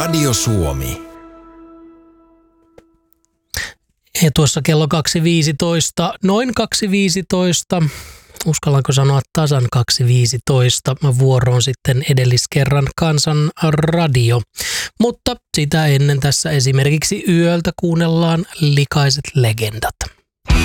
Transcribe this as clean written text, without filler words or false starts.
Radio Suomi. Ja tuossa kello 2.15, noin 2.15, uskallanko sanoa tasan 2.15, vuoroon sitten edelliskerran Kansan radio. Mutta sitä ennen tässä esimerkiksi yöltä kuunnellaan Likaiset legendat.